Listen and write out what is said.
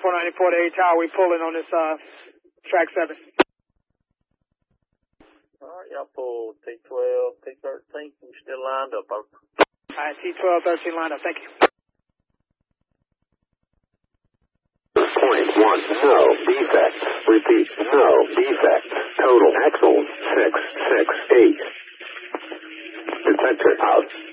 494 to H Tower. We pulling on this track 7. All right, y'all pull T12, T13. You still lined up, over. All right, T12, 13 lined up. Thank you. Point 1, no defect. Repeat, no defect. Total axle 668. Detector out.